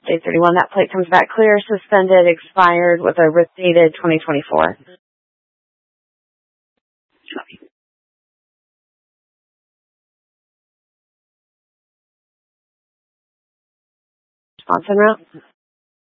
Day 31, that plate comes back clear, suspended, expired with a writ dated 2024. Response en route.